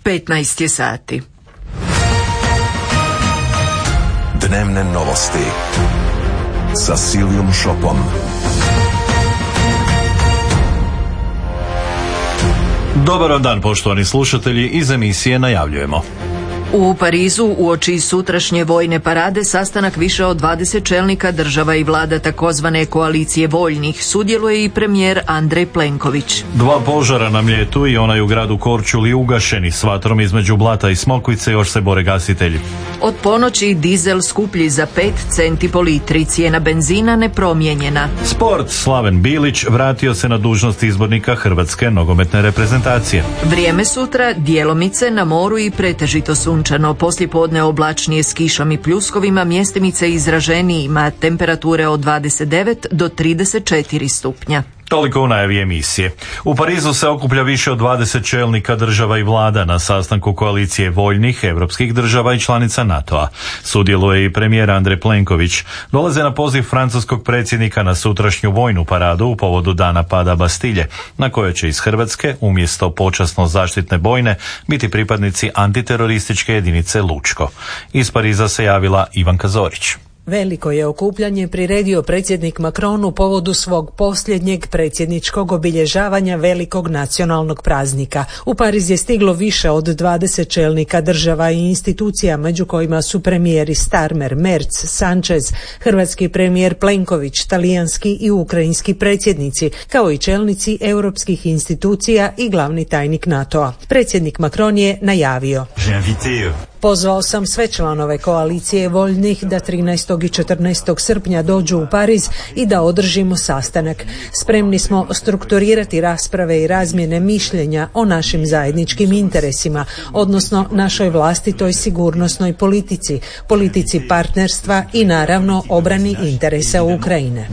15 je sati. Dnevne novosti sa Silijom Šopom. Dobar dan, poštovani slušatelji, iz emisije najavljujemo. U Parizu uoči sutrašnje vojne parade sastanak više od 20 čelnika država i vlada takozvane koalicije voljnih. Sudjeluje i premijer Andrej Plenković. 2 požara na Mljetu i onaj u gradu Korčuli ugašeni. S vatrom između Blata i Smokvice još se bore gasitelji. Od ponoći dizel skuplji za 5 centi po litri, cijena benzina nepromijenjena. Sport, Slaven Bilić vratio se na dužnost izbornika Hrvatske nogometne reprezentacije. Vrijeme sutra djelomice na moru i pretežito sunčano. Poslijepodne oblačnije s kišom i pljuskovima, mjestimice izraženijima, temperature od 29 do 34 stupnja. Toliko u najavi emisije. U Parizu se okuplja više od 20 čelnika država i vlada na sastanku koalicije voljnih europskih država i članica NATO-a. Sudjeluje i premijer Andrej Plenković. Dolaze na poziv francuskog predsjednika na sutrašnju vojnu paradu u povodu dana pada Bastilje, na kojoj će iz Hrvatske umjesto počasno zaštitne bojne biti pripadnici antiterorističke jedinice Lučko. Iz Pariza se javila Ivanka Zorić. Veliko je okupljanje priredio predsjednik Macron u povodu svog posljednjeg predsjedničkog obilježavanja velikog nacionalnog praznika. U Pariz je stiglo više od 20 čelnika država i institucija, među kojima su premijeri Starmer, Merz, Sanchez, hrvatski premijer Plenković, talijanski i ukrajinski predsjednici, kao i čelnici europskih institucija i glavni tajnik NATO-a. Predsjednik Macron je najavio: pozvao sam sve članove koalicije voljnih da 13. i 14. srpnja dođu u Pariz i da održimo sastanak. Spremni smo strukturirati rasprave i razmjene mišljenja o našim zajedničkim interesima, odnosno našoj vlastitoj sigurnosnoj politici, politici partnerstva i naravno obrani interesa Ukrajine.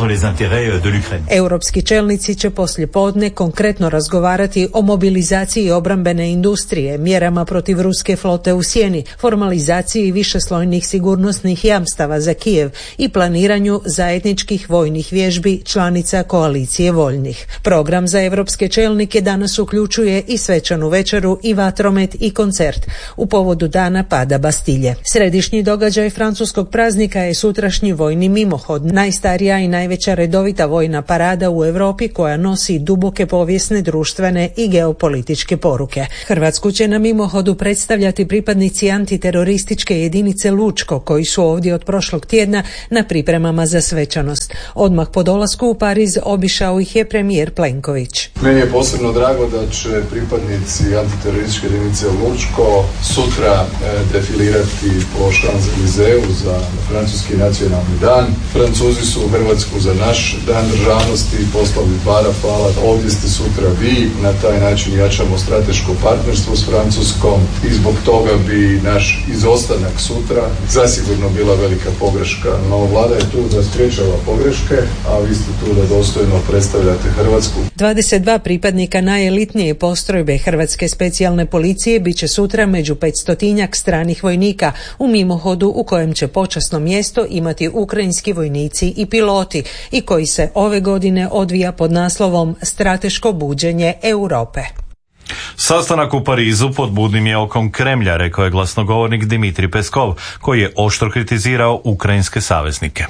Europski čelnici će poslijepodne konkretno razgovarati o mobilizaciji obrambene industrije, mjerama protiv ruske flote u Sjeni, formalizaciji višeslojnih sigurnosnih jamstava za Kijev i planiranju zajedničkih vojnih vježbi članica koalicije voljnih. Program za europske čelnike danas uključuje i svečanu večeru i vatromet i koncert u povodu dana pada Bastilje. Središnji događaj francuskog praznika je sutrašnji vojni mimohod, najstarija i najveća redovita vojna parada u Europi koja nosi duboke povijesne, društvene i geopolitičke poruke. Hrvatsku će na mimohodu predstavljati pripadnici antiterorističke jedinice Lučko, koji su ovdje od prošlog tjedna na pripremama za svečanost. Odmah po dolasku u Pariz obišao ih je premijer Plenković. Meni je posebno drago da će pripadnici antiterorističke jedinice Lučko sutra defilirati po Champs-Élysées za francuski nacionalni dan. Francuzi su u Hrvatsku za naš dan državnosti poslali 2 Rafala. Ovdje ste sutra vi. Na taj način jačamo strateško partnerstvo s Francuskom i zbog toga bi naš izostanak sutra zasigurno bila velika pogreška. No, vlada je tu da sprječava pogreške, a vi ste tu da dostojno predstavljate Hrvatsku. 22 pripadnika najelitnije postrojbe Hrvatske specijalne policije bit će sutra među 500-tinjak stranih vojnika u mimohodu u kojem će počasno mjesto imati ukrajinski vojnici i piloti i koji se ove godine odvija pod naslovom Strateško buđenje Europe. Sastanak u Parizu pod budnim je okom Kremlja, rekao je glasnogovornik Dimitrij Peskov, koji je oštro kritizirao ukrajinske saveznike.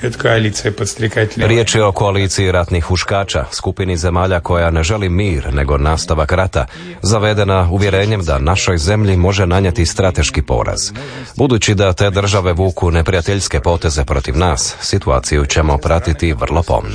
Riječ je o koaliciji ratnih huškača, skupini zemalja koja ne želi mir, nego nastavak rata, zavedena uvjerenjem da našoj zemlji može nanijeti strateški poraz. Budući da te države vuku neprijateljske poteze protiv nas, situaciju ćemo pratiti vrlo pomno.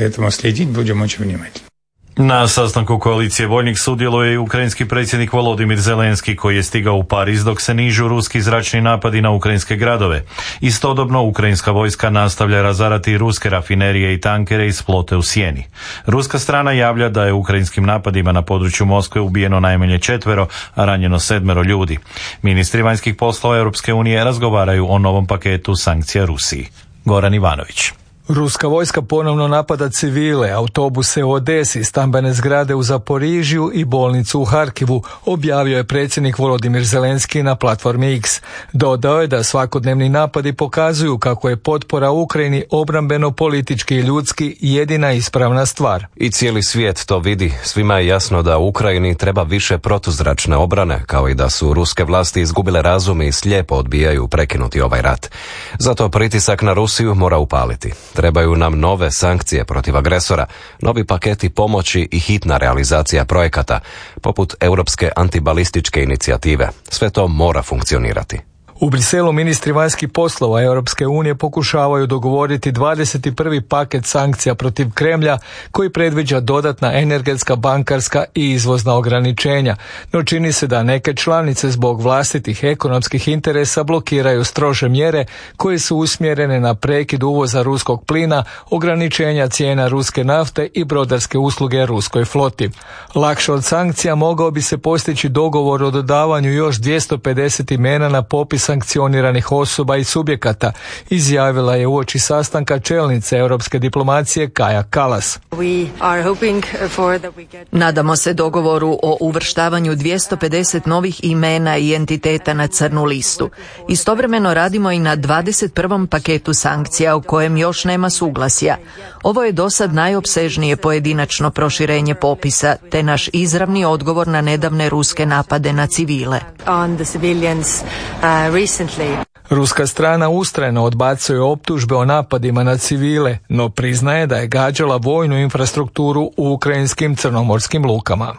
Na sastanku koalicije voljnih sudjeluje i ukrajinski predsjednik Volodimir Zelenski, koji je stigao u Pariz dok se nižu ruski zračni napadi na ukrajinske gradove. Istodobno ukrajinska vojska nastavlja razarati ruske rafinerije i tankere iz flote u Sjeni. Ruska strana javlja da je ukrajinskim napadima na području Moskve ubijeno najmanje 4, a ranjeno 7 ljudi. Ministri vanjskih poslova Europske unije razgovaraju o novom paketu sankcija Rusiji. Goran Ivanović. Ruska vojska ponovno napada civile, autobuse u Odesi, stambene zgrade u Zaporižju i bolnicu u Harkivu, objavio je predsjednik Volodimir Zelenski na platformi X. Dodao je da svakodnevni napadi pokazuju kako je potpora Ukrajini obrambeno, politički i ljudski jedina ispravna stvar. I cijeli svijet to vidi. Svima je jasno da Ukrajini treba više protuzračne obrane, kao i da su ruske vlasti izgubile razum i slijepo odbijaju prekinuti ovaj rat. Zato pritisak na Rusiju mora upaliti. Trebaju nam nove sankcije protiv agresora, novi paketi pomoći i hitna realizacija projekata, poput Europske antibalističke inicijative. Sve to mora funkcionirati. U Briselu ministri vanjskih poslova Europske unije pokušavaju dogovoriti 21. paket sankcija protiv Kremlja koji predviđa dodatna energetska, bankarska i izvozna ograničenja, no čini se da neke članice zbog vlastitih ekonomskih interesa blokiraju strože mjere koje su usmjerene na prekid uvoza ruskog plina, ograničenja cijena ruske nafte i brodarske usluge ruskoj floti. Lakše od sankcija mogao bi se postići dogovor o dodavanju još 250 imena na popis sankcioniranih osoba i subjekata, izjavila je uoči sastanka čelnice europske diplomacije Kaja Kallas. Nadamo se dogovoru o uvrštavanju 250 novih imena i entiteta na crnu listu. Istovremeno radimo i na 21. paketu sankcija o kojem još nema suglasja. Ovo je dosad najopsežnije pojedinačno proširenje popisa, te naš izravni odgovor na nedavne ruske napade na civile. Ruska strana ustrajno odbacuje optužbe o napadima na civile, no priznaje da je gađala vojnu infrastrukturu u ukrajinskim crnomorskim lukama.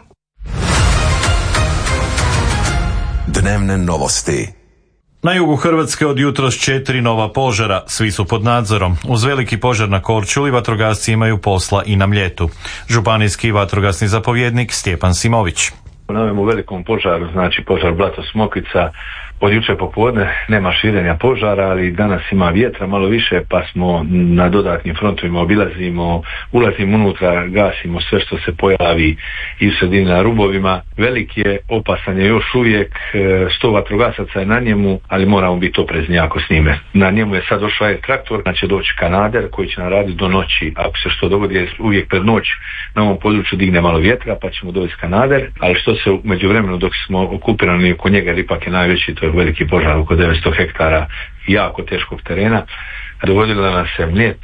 Dnevne novosti. Na jugu Hrvatske od jutros 4 nova požara, svi su pod nadzorom. Uz veliki požar na Korčuli vatrogasci imaju posla i na Mljetu. Županijski vatrogasni zapovjednik Stjepan Simović. Na ovom velikom požaru, znači požar Blato Smokvica, od jučer popodne nema širenja požara, ali danas ima vjetra malo više, pa smo na dodatnim frontovima obilazimo, ulazimo unutra, gasimo sve što se pojavi i u sredini na rubovima. Velik je, opasan je još uvijek, 100 vatrogasaca je na njemu, ali moramo biti oprezni jako s njime. Na njemu je sad došao traktor, znači doći kanader koji će nam raditi do noći. Ako se što dogodi, uvijek pred noć na ovom području digne malo vjetra, pa ćemo dovesti kanader, ali što se među vremenu dok smo okupirani oko njega, ipak je najveći, to je veliki požar oko 900 hektara jako teškog terena. Dogodilo nas se Mljet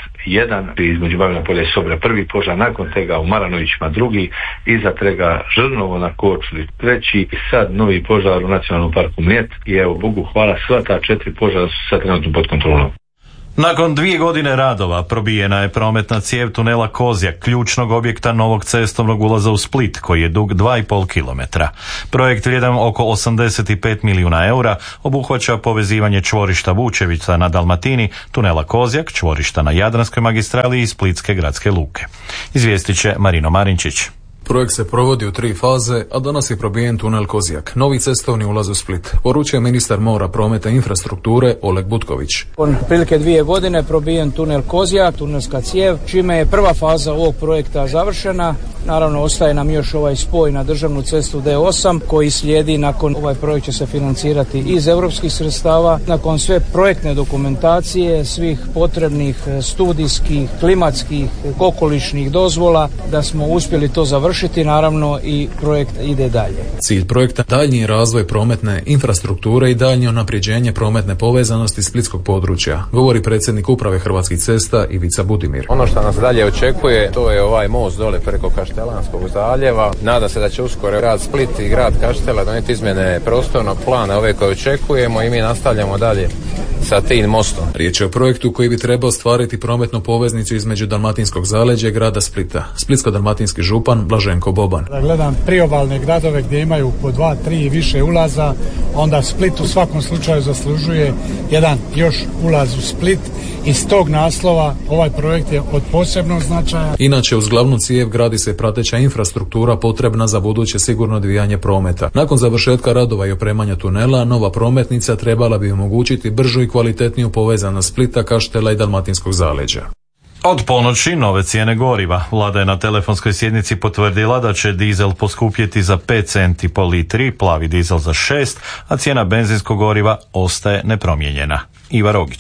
1, između Babina Polja i Sobra prvi požar, nakon tega u Maranovićima drugi, iza trega Žrnovo na Korčuli treći i sad novi požar u Nacionalnom parku Mljet i evo Bogu hvala, sva ta 4 požara su sad trenutno pod kontrolom. Nakon 2 godine radova probijena je prometna cijev tunela Kozjak, ključnog objekta novog cestovnog ulaza u Split, koji je dug 2,5 km. Projekt vrijedan oko 85 milijuna eura obuhvaća povezivanje čvorišta Vučevica na Dalmatini, tunela Kozjak, čvorišta na Jadranskoj magistrali i Splitske gradske luke. Izvijestit će Marino Marinčić. Projekt se provodi u 3 faze, a danas je probijen tunel Kozjak, novi cestovni ulaz u Split, poručuje ministar mora, prometa i infrastrukture Oleg Butković. Otprilike 2 godine probijen tunel Kozjak, tunelska cijev, čime je prva faza ovog projekta završena. Naravno, ostaje nam još ovaj spoj na državnu cestu D8 koji slijedi nakon, ovaj projekt će se financirati iz europskih sredstava, nakon sve projektne dokumentacije, svih potrebnih studijskih, klimatskih, okolišnih dozvola, da smo uspjeli to završiti, naravno i projekt ide dalje. Cilj projekta daljnji razvoj prometne infrastrukture i daljnje unapređenje prometne povezanosti splitskog područja, govori predsjednik uprave Hrvatskih cesta Ivica Budimir. Ono što nas dalje očekuje, to je ovaj most dole preko Kaštelanskog zaljeva. Nadam se da će uskoro grad Split i grad Kaštela donijeti izmjene prostornog plana ove koje očekujemo i mi nastavljamo dalje sa tim mostom. Riječ je o projektu koji bi trebao ostvariti prometnu poveznicu između Dalmatinskog zaleđa i grada Splita. Splitsko-dalmatinski župan Blaženko Boban. Da gledam priobalne gradove gdje imaju po 2, 3 i više ulaza, onda Split u svakom slučaju zaslužuje jedan još ulaz u Split. Iz tog naslova ovaj projekt je od posebnog značaja. Inače, uz glavnu cijev gradi se prateća infrastruktura potrebna za buduće sigurno odvijanje prometa. Nakon završetka radova i opremanja tunela, nova prometnica trebala bi omogućiti bržu i kvalitetniju povezanost Splita, Kaštela i Dalmatinskog zaleđa. Od ponoći nove cijene goriva. Vlada je na telefonskoj sjednici potvrdila da će dizel poskupjeti za 5 centi po litri, plavi dizel za 6, a cijena benzinskog goriva ostaje nepromijenjena. Iva Rogić.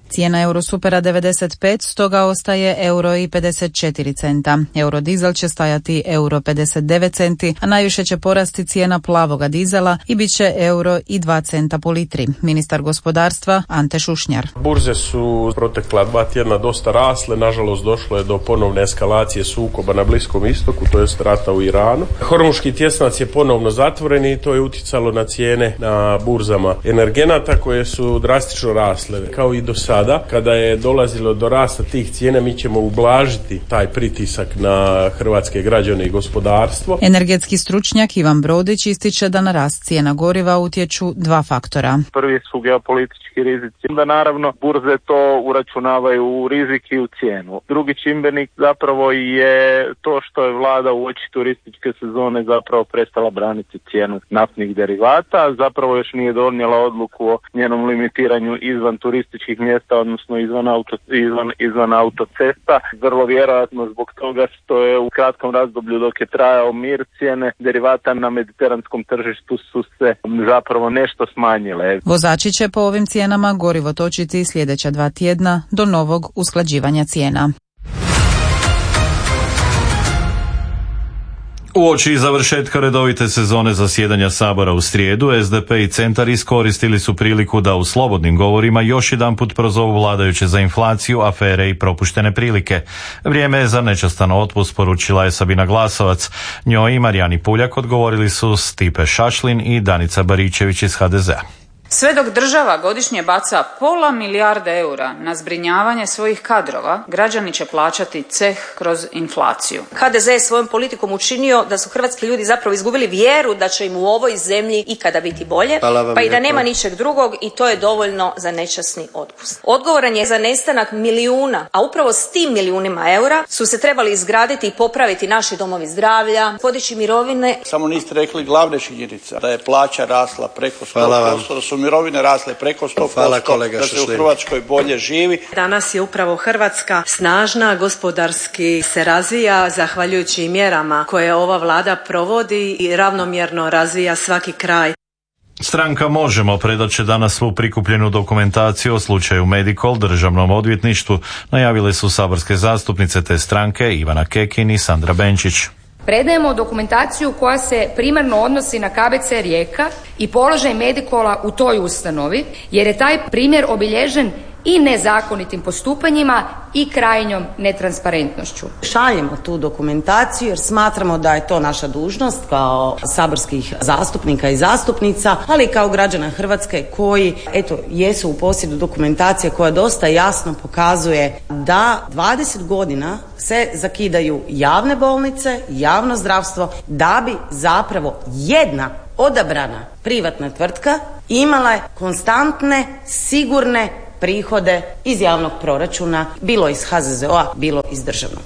Cijena Eurosupera 95, stoga ostaje €1,54. Eurodizel će stajati €1,59, a najviše će porasti cijena plavoga dizela i bit će €1,02 po litri. Ministar gospodarstva Ante Šušnjar. Burze su protekla 2 tjedna dosta rasle, nažalost došlo je do ponovne eskalacije sukoba na Bliskom istoku, to jest rata u Iranu. Hormuški tjesnac je ponovno zatvoren i to je utjecalo na cijene na burzama energenata koje su drastično rasle. Kao i do sada, kada je dolazilo do rasta tih cijena, mi ćemo ublažiti taj pritisak na hrvatske građane i gospodarstvo. Energetski stručnjak Ivan Brodić ističe da na rast cijena goriva utječu dva faktora. Prvi su geopolitički rizici, da naravno burze to uračunavaju u rizik i u cijenu. Drugi čimbenik zapravo je to što je vlada uoči turističke sezone zapravo prestala braniti cijenu naftnih derivata, zapravo još nije donijela odluku o njenom limitiranju izvan turističkih mjesta, odnosno izvan autocesta. Vrlo vjerojatno zbog toga što je u kratkom razdoblju dok je trajao mir, cijene derivata na mediteranskom tržištu su se zapravo nešto smanjile. Vozači će po ovim cijenama gorivo točiti sljedeća 2 tjedna do novog usklađivanja cijena. Uoči završetka redovite sezone zasjedanja Sabora u srijedu, SDP i Centar iskoristili su priliku da u slobodnim govorima još jedanput prozovu vladajuće za inflaciju, afere i propuštene prilike. Vrijeme je za nečastan otpust, poručila je Sabina Glasovac. Njoj i Marijani Puljak odgovorili su Stipe Šašlin i Danica Baričević iz HDZ-a. Sve dok država godišnje baca pola milijarde eura na zbrinjavanje svojih kadrova, građani će plaćati ceh kroz inflaciju. HDZ je svojom politikom učinio da su hrvatski ljudi zapravo izgubili vjeru da će im u ovoj zemlji ikada biti bolje, pa i da nema ničeg drugog, i to je dovoljno za nečasni otpust. Odgovoran je za nestanak milijuna, a upravo s tim milijunima eura su se trebali izgraditi i popraviti naši domovi zdravlja, podići mirovine. Samo niste rekli glavne činjenice, da je plaća rasla preko 100%, da su mirovine rasle preko 100%, da se u Hrvatskoj bolje živi. Danas je upravo Hrvatska snažna, gospodarski se razvija zahvaljujući mjerama koje ova vlada provodi i ravnomjerno razvija svaki kraj. Stranka Možemo predat će danas svu prikupljenu dokumentaciju o slučaju Medikol Državnom odvjetništvu, najavile su saborske zastupnice te stranke Ivana Kekin i Sandra Benčić. Predajemo dokumentaciju koja se primarno odnosi na KBC Rijeka i položaj Medikola u toj ustanovi, jer je taj primjer obilježen i nezakonitim postupanjima i krajnjom netransparentnošću. Šaljemo tu dokumentaciju jer smatramo da je to naša dužnost kao saborskih zastupnika i zastupnica, ali i kao građana Hrvatske koji jesu u posjedu dokumentacije koja dosta jasno pokazuje da 20 godina se zakidaju javne bolnice, javno zdravstvo, da bi zapravo jedna odabrana privatna tvrtka imala konstantne, sigurne prihode iz javnog proračuna, bilo iz HZZO-a, bilo iz državnog.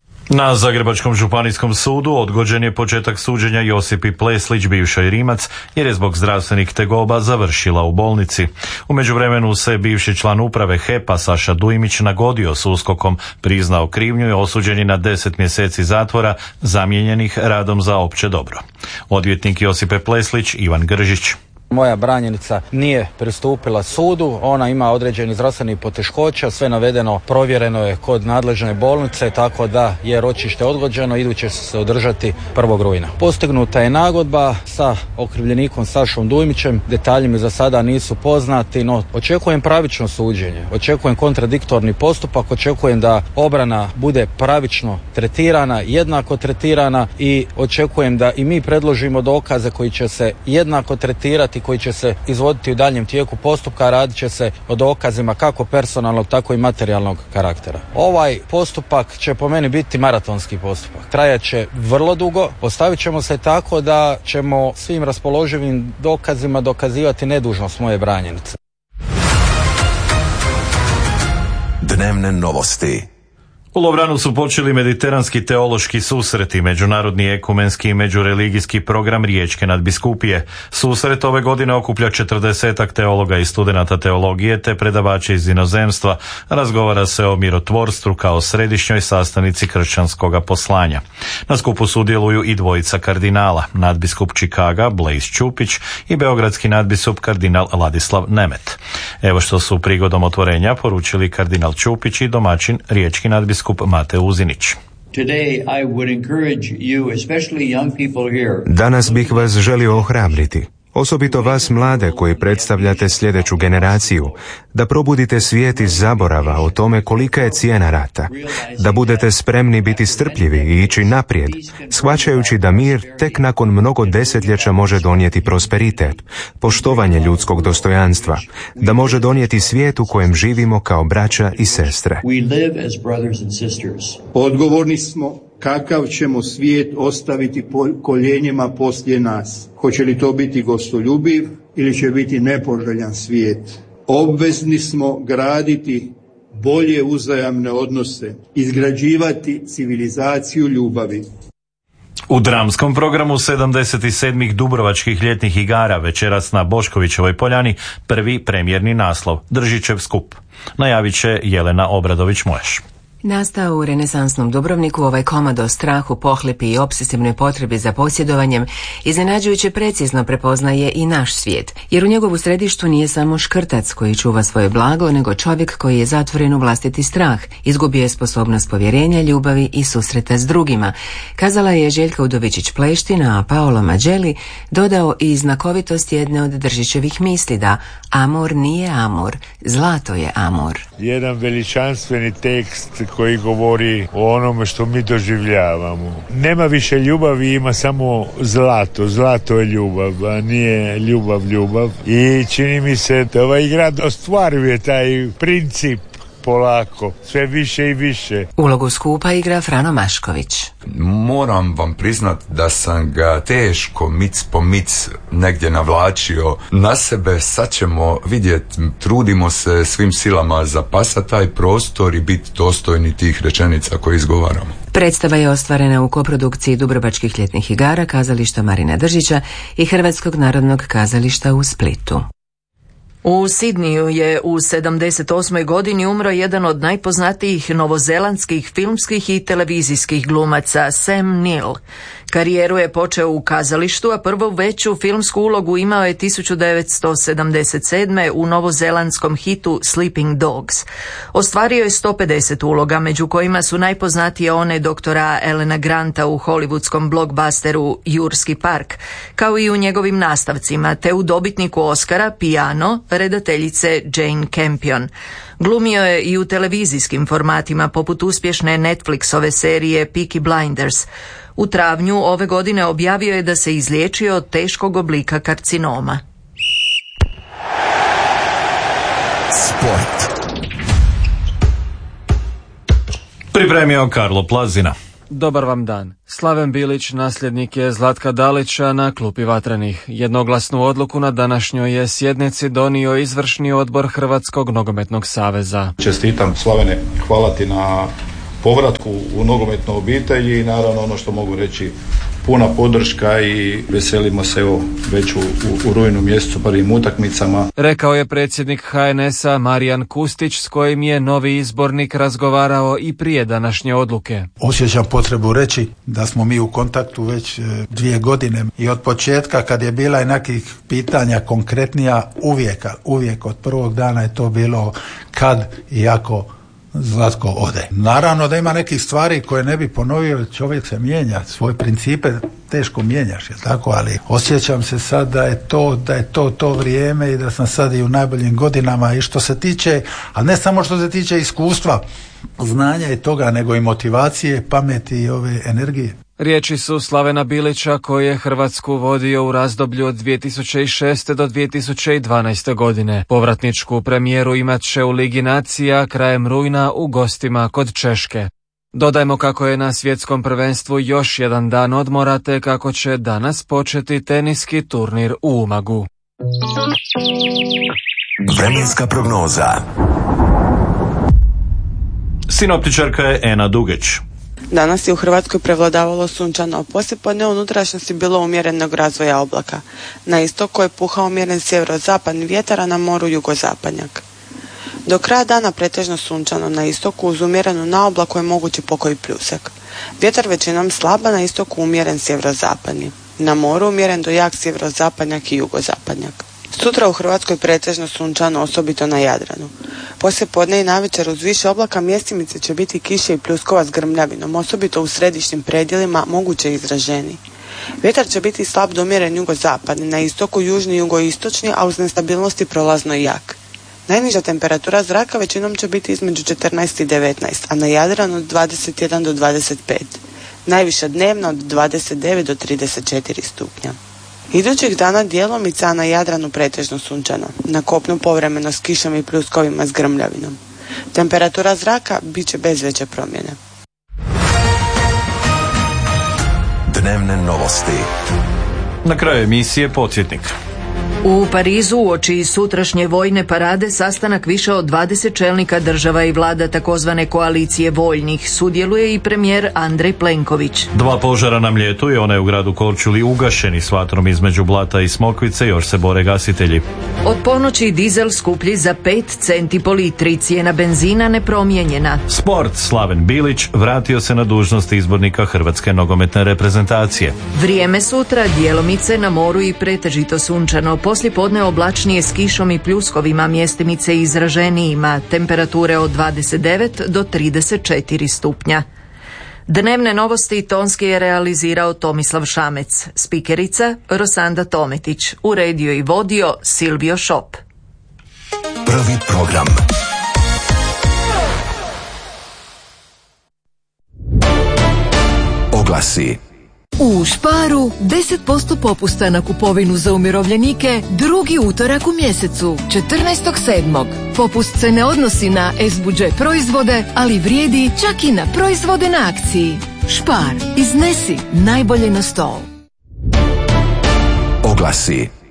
Na Zagrebačkom županijskom sudu odgođen je početak suđenja Josipi Pleslić, bivšoj Rimac, jer je zbog zdravstvenih tegoba završila u bolnici. U međuvremenu se bivši član uprave HEP-a Saša Dujmić nagodio s USKOK-om, priznao krivnju i osuđen je na 10 mjeseci zatvora zamijenjenih radom za opće dobro. Odvjetnik Josipe Pleslić Ivan Gržić. Moja branjenica nije pristupila sudu, ona ima određeni zdravstveni poteškoća, sve navedeno provjereno je kod nadležne bolnice, tako da je ročište odgođeno, iduće se održati 1. rujna. Postignuta je nagodba sa okrivljenikom Sašom Dujmićem, detalji mi za sada nisu poznati, no očekujem pravično suđenje, očekujem kontradiktorni postupak, očekujem da obrana bude pravično tretirana, jednako tretirana i očekujem da i mi predložimo dokaze koji će se jednako tretirati, koji će se izvoditi u daljem tijeku postupka, radit će se o dokazima kako personalnog, tako i materijalnog karaktera. Ovaj postupak će po meni biti maratonski postupak. Trajat će vrlo dugo, postavit ćemo se tako da ćemo svim raspoloživim dokazima dokazivati nedužnost moje branjenice. Dnevne novosti. U Lovranu su počeli mediteranski teološki susreti, međunarodni ekumenski i međureligijski program Riječke nadbiskupije. Susret ove godine okuplja 40-ak teologa i studenata teologije te predavače iz inozemstva. Razgovara se o mirotvorstvu kao središnjoj sastavnici kršćanskoga poslanja. Na skupu sudjeluju i dvojica kardinala, nadbiskup Čikaga Blaise Čupić i beogradski nadbiskup kardinal Ladislav Nemet. Evo što su prigodom otvorenja poručili kardinal Čupić i domaćin riječki nadbiskup Mate Uzinić. Danas bih vas želio ohrabriti, osobito vas mlade koji predstavljate sljedeću generaciju, da probudite svijet iz zaborava o tome kolika je cijena rata, da budete spremni biti strpljivi i ići naprijed, shvaćajući da mir tek nakon mnogo desetljeća može donijeti prosperitet, poštovanje ljudskog dostojanstva, da može donijeti svijet u kojem živimo kao braća i sestre. Odgovorni smo kakav ćemo svijet ostaviti koljenjima poslije nas. Hoće li to biti gostoljubiv ili će biti nepoželjan svijet? Obvezni smo graditi bolje uzajamne odnose, izgrađivati civilizaciju ljubavi. U dramskom programu 77. Dubrovačkih ljetnih igara večeras na Boškovićevoj poljani prvi premijerni naslov Držićev skup. Najavit će Jelena Obradović-Moješ. Nastao u renesansnom Dubrovniku, ovaj komad o strahu, pohlepi i opsesivnoj potrebi za posjedovanjem iznenađujuće precizno prepoznaje i naš svijet, jer u njegovu središtu nije samo škrtac koji čuva svoje blago, nego čovjek koji je zatvoren u vlastiti strah, izgubio je sposobnost povjerenja, ljubavi i susreta s drugima. Kazala je Željka Udovičić-Pleština, a Paolo Mageli dodao i znakovitost jedne od Držićevih misli da amor nije amor, zlato je amor. Jedan veličanstveni tekst koji govori o onome što mi doživljavamo. Nema više ljubavi, ima samo zlato. Zlato je ljubav, a nije ljubav. I čini mi se da ovaj grad ostvaruje taj princip polako, sve više i više. Ulogu skupa igra Frano Mašković. Moram vam priznat da sam ga teško mic po mic negdje navlačio na sebe. Sad ćemo vidjeti, trudimo se svim silama zapasati taj prostor i biti dostojni tih rečenica koje izgovaramo. Predstava je ostvarena u koprodukciji Dubrovačkih ljetnih igara, kazališta Marina Držića i Hrvatskog narodnog kazališta u Splitu. U Sidniju je u 78. godini umro jedan od najpoznatijih novozelandskih filmskih i televizijskih glumaca, Sam Neill. Karijeru je počeo u kazalištu, a prvu veću filmsku ulogu imao je 1977. u novozelandskom hitu Sleeping Dogs. Ostvario je 150 uloga, među kojima su najpoznatije one doktora Elena Granta u hollywoodskom blockbusteru Jurski park, kao i u njegovim nastavcima, te u dobitniku Oscara Piano, redateljice Jane Campion. Glumio je i u televizijskim formatima poput uspješne Netflixove serije Peaky Blinders. U travnju ove godine objavio je da se izliječio od teškog oblika karcinoma. Sport. Pripremio Karlo Plazina. Dobar vam dan. Slaven Bilić nasljednik je Zlatka Dalića na klupi Vatrenih. Jednoglasnu odluku na današnjoj je sjednici donio izvršni odbor Hrvatskog nogometnog saveza. Čestitam Slavene, hvala ti na povratku u nogometnu obitelj i naravno ono što mogu reći, puna podrška i veselimo se već u rujnu mjesecu prvim utakmicama. Rekao je predsjednik HNS-a Marijan Kustić, s kojim je novi izbornik razgovarao i prije današnje odluke. Osjećam potrebu reći da smo mi u kontaktu već 2 godine i od početka kad je bila i nekih pitanja konkretnija, uvijek od prvog dana je to bilo kad i ako Zlatko ode. Naravno da ima nekih stvari koje ne bi ponovio, čovjek se mijenja, svoje principe teško mijenjaš, je tako, ali osjećam se sad da je to vrijeme i da sam sad i u najboljim godinama i što se tiče, a ne samo što se tiče iskustva, znanja i toga, nego i motivacije, pameti i ove energije. Riječi su Slavena Bilića koji je Hrvatsku vodio u razdoblju od 2006. do 2012. godine. Povratničku premijeru imat će u Ligi nacija krajem rujna u gostima kod Češke. Dodajmo kako je na svjetskom prvenstvu još jedan dan odmora te kako će danas početi teniski turnir u Umagu. Vremenska prognoza. Sinoptičarka je Ena Dugeć. Danas je u Hrvatskoj prevladavalo sunčano, a poslijepodne u unutrašnjosti bilo umjerenog razvoja oblaka. Na istoku je puhao umjeren sjeverozapadni vjetar, a na moru jugozapadnjak. Do kraja dana pretežno sunčano, na istoku uz umjerenu naoblaku je mogući pokoji pljusak. Vjetar većinom slaba, na istoku umjeren sjeverozapadni. Na moru umjeren do jak sjeverozapadnjak i jugozapadnjak. Sutra u Hrvatskoj pretežno sunčano, osobito na Jadranu. Poslije podne i navečer uz više oblaka mjestimice će biti kiše i pljuskova s grmljavinom, osobito u središnjim predjelima, moguće izraženi. Vjetar će biti slab do umjeren jugozapadni, na istoku južni i jugoistočni, a uz nestabilnosti prolazno i jak. Najniža temperatura zraka većinom će biti između 14 i 19, a na Jadranu od 21 do 25. Najviša dnevna od 29 do 34 stupnja. Idućih dana djelomice, a na Jadranu pretežno sunčano. Na kopnu povremeno s kišom i pljuskovima s grmljavinom. Temperatura zraka bit će bez veće promjene. Dnevne novosti. Na kraju emisije podsjetnik. U Parizu uoči sutrašnje vojne parade sastanak više od 20 čelnika država i vlada takozvane koalicije voljnih. Sudjeluje i premijer Andrej Plenković. 2 požara na Mljetu i onaj u gradu Korčuli ugašeni s vatrom između Blata i Smokvice, još se bore gasitelji. Od ponoći dizel skuplji za 5 centi po litri, cijena benzina nepromijenjena. Sport, Slaven Bilić vratio se na dužnost izbornika Hrvatske nogometne reprezentacije. Vrijeme sutra, djelomice na moru i pretežito sunčano. Poslijepodne oblačnije s kišom i pljuskovima, mjestimice izraženijima, temperature od 29 do 34 stupnja. Dnevne novosti tonski je realizirao Tomislav Šamec, spikerica Rosanda Tometić, uredio i vodio Silvio Šop. Prvi program. Oglasi. U Sparu 10% popusta na kupovinu za umirovljenike drugi utorak u mjesecu, 14.7. Popust se ne odnosi na S-budžet proizvode, ali vrijedi čak i na proizvode na akciji. Spar, iznesi najbolje na stol. Oglasi.